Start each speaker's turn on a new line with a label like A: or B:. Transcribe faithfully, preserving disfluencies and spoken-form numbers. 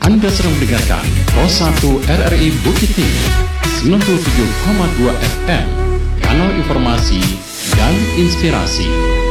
A: Anda sedang mendengarkan Pro satu R R I Bukit Tinggi sembilan puluh tujuh koma dua F M, kanal informasi dan inspirasi.